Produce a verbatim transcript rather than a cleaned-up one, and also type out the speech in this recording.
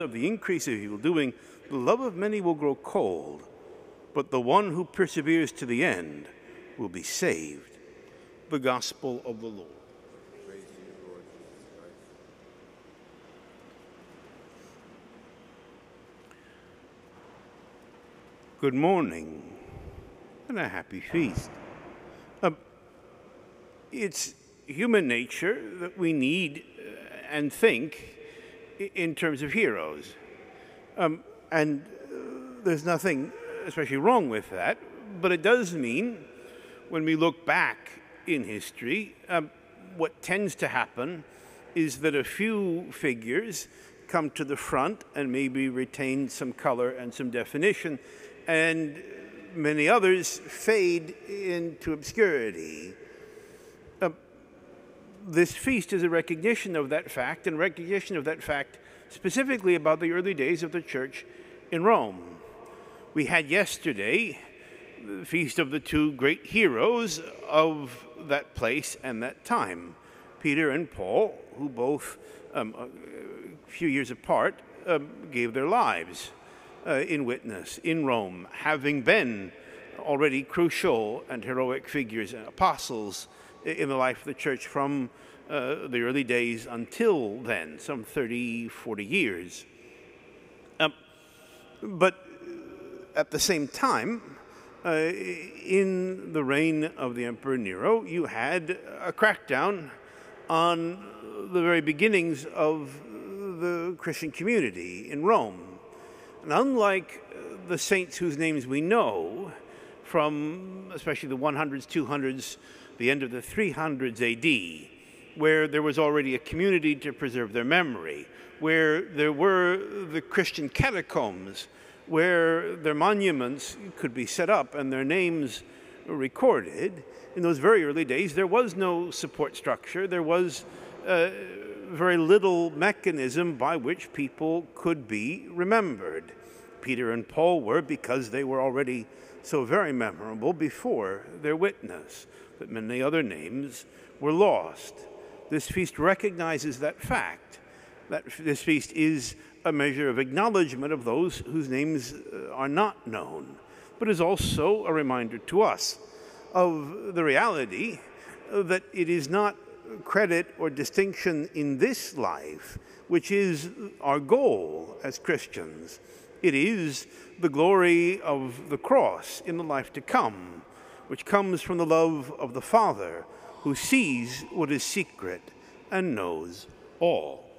of the increase of evil doing, the love of many will grow cold, but the one who perseveres to the end will be saved. The Gospel of the Lord. Praise to you, Lord Jesus Christ. Good morning and a happy feast. Uh, it's human nature that we need uh, and think in terms of heroes. Um, and uh, there's nothing especially wrong with that, but it does mean when we look back in history, um, what tends to happen is that a few figures come to the front and maybe retain some color and some definition, and many others fade into obscurity. Uh, this feast is a recognition of that fact, and recognition of that fact specifically about the early days of the church in Rome. We had yesterday the feast of the two great heroes of that place and that time, Peter and Paul, who both, um, a few years apart, um, gave their lives uh, in witness in Rome, having been already crucial and heroic figures and apostles in the life of the church from uh, the early days until then, some thirty, forty years. Um, but at the same time, uh, in the reign of the Emperor Nero, you had a crackdown on the very beginnings of the Christian community in Rome. And unlike the saints whose names we know from especially the hundreds, two hundreds, the end of the three hundreds A D, where there was already a community to preserve their memory, where there were the Christian catacombs, where their monuments could be set up and their names recorded. In those very early days, there was no support structure. There was uh, very little mechanism by which people could be remembered. Peter and Paul were, because they were already so very memorable before their witness, but many other names were lost. This feast recognizes that fact, that this feast is a measure of acknowledgement of those whose names are not known, but is also a reminder to us of the reality that it is not credit or distinction in this life which is our goal as Christians. It is the glory of the cross in the life to come, which comes from the love of the Father, who sees what is secret and knows all.